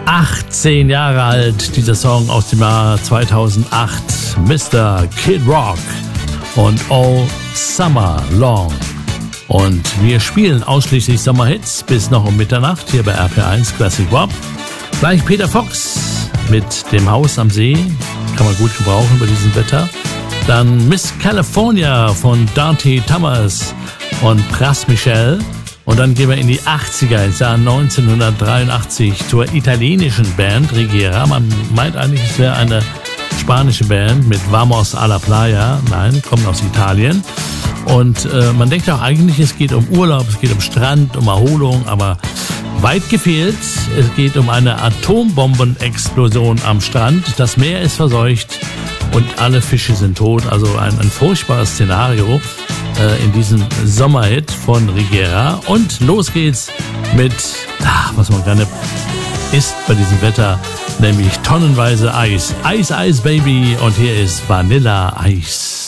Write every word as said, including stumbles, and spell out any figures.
achtzehn Jahre alt, dieser Song aus dem Jahr zweitausendacht, Mister Kid Rock und All Summer Long. Und wir spielen ausschließlich Sommerhits bis noch um Mitternacht hier bei R P eins Classic Rock. Gleich Peter Fox mit dem Haus am See, kann man gut gebrauchen bei diesem Wetter. Dann Miss California von Dante Thomas und Pras Michel. Und dann gehen wir in die achtziger, ins Jahr neunzehnhundertdreiundachtzig, zur italienischen Band Rigera. Man meint eigentlich, es wäre eine spanische Band mit Vamos a la Playa. Nein, kommt aus Italien. Und äh, man denkt auch eigentlich, es geht um Urlaub, es geht um Strand, um Erholung, aber weit gefehlt. Es geht um eine Atombombenexplosion am Strand. Das Meer ist verseucht und alle Fische sind tot. Also ein, ein furchtbares Szenario äh, in diesem Sommerhit von Rigera. Und los geht's mit, ach, was man gerne isst bei diesem Wetter, nämlich tonnenweise Eis. Eis, Eis, Baby. Und hier ist Vanilla Eis.